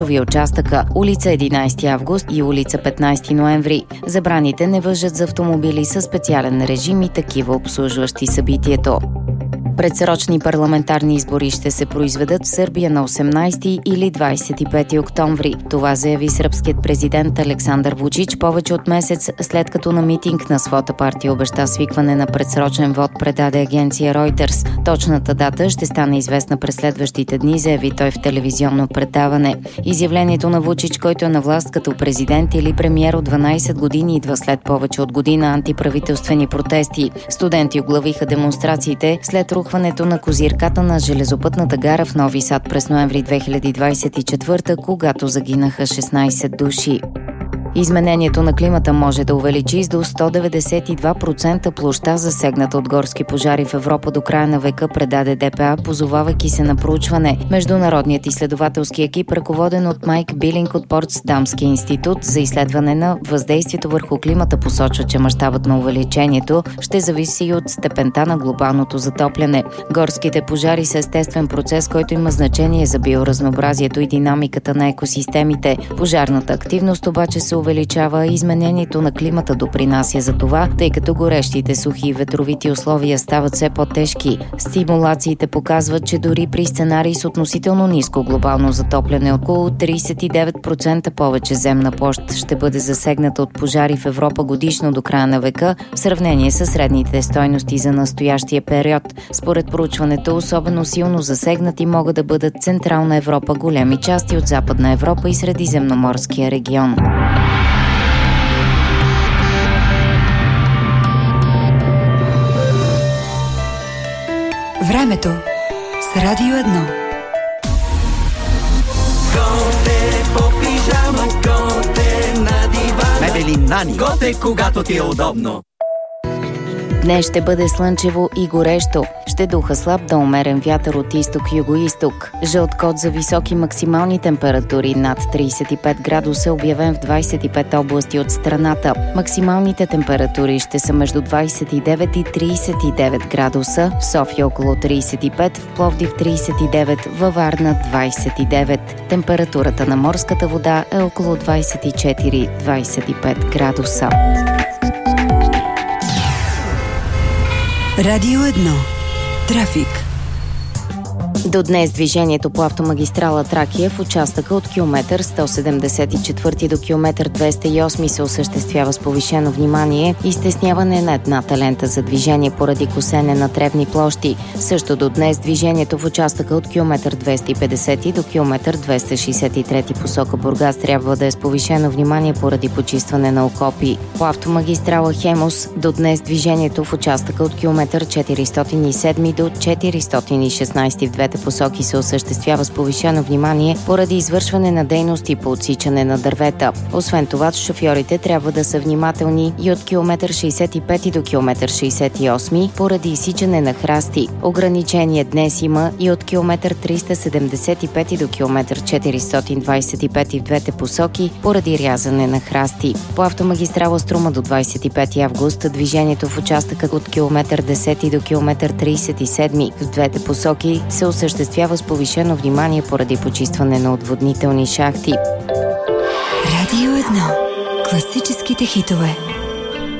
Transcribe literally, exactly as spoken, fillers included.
участъка улица единайсети август и улица петнайсети ноември. Забраните не важат за автомобили със специален режим и такива обслужващи събитието. Предсрочни парламентарни избори ще се произведат в Сърбия на осемнайсети или двайсет и пети октомври. Това заяви сръбският президент Александър Вучич повече от месец след като на митинг на своята партия обеща свикване на предсрочен вод, предаде агенция Reuters. Точната дата ще стане известна през следващите дни, заяви той в телевизионно предаване. Изявлението на Вучич, който е на власт като президент или премиер от дванайсет години, идва след повече от година антиправителствени протести. Студенти оглавиха демонстрациите след рухването на козирката на железопътната гара в Нови Сад през ноември две хиляди двайсет и четвърта, когато загинаха шестнайсет души. Изменението на климата може да увеличи с до сто деветдесет и два процента площта, засегната от горски пожари в Европа до края на века, предаде ДПА, позовавайки се на проучване. Международният изследователски екип, ръководен от Майк Билинг от Потсдамския институт за изследване на въздействието върху климата, посочва, че мащабът на увеличението ще зависи и от степента на глобалното затопляне. Горските пожари са естествен процес, който има значение за биоразнообразието и динамиката на екосистемите. Пожарната активност обаче се увеличава, и изменението на климата допринася за това, тъй като горещите, сухи и ветровити условия стават все по-тежки. Стимулациите показват, че дори при сценарий с относително ниско глобално затопляне, около трийсет и девет процента повече земна площ ще бъде засегната от пожари в Европа годишно до края на века, в сравнение с средните стойности за настоящия период. Според проучването, особено силно засегнати могат да бъдат Централна Европа, големи части от Западна Европа и Средиземноморския регион. Времето с Радио едно. Готе по пижама, готе на дивана. Мебели Нани. Готе, когато ти е удобно. Днес ще бъде слънчево и горещо. Ще духа слаб до умерен вятър от изток-югоизток. Жълт код за високи максимални температури над трийсет и пет градуса е обявен в двайсет и пет области от страната. Максималните температури ще са между двайсет и девет и трийсет и девет градуса, в София около трийсет и пет, в Пловдив трийсет и девет, във Варна двайсет и девет. Температурата на морската вода е около двайсет и четири до двайсет и пет градуса. Радио едно. Трафик. До днес движението по автомагистрала Тракия в участъка от километър сто седемдесет и четвърти до километър двеста и осми се осъществява с повишено внимание и стесняване на едната лента за движение поради косене на тревни площи. Също до днес движението в участъка от километър двеста и петдесет до километър двеста шейсет и трети посока Бургас трябва да е с повишено внимание поради почистване на окопи. По автомагистрала Хемус до днес движението в участъка от километър четиристотин и седми до четиристотин и шестнайсети в двете посоки се осъществява с повишено внимание поради извършване на дейности по отсичане на дървета. Освен това, шофьорите трябва да са внимателни и от километър шейсет и пети до километър шейсет и осми поради изсичане на храсти. Ограничение днес има и от километър триста седемдесет и пети до километър четиристотин двайсет и пети в двете посоки поради рязане на храсти. По автомагистрала Струма до двайсет и пети август движението в участъка от километър десети до километър трийсет и седми в двете посоки се осъществява с повишено внимание поради почистване на отводнителни шахти. Радио едно. Класическите хитове.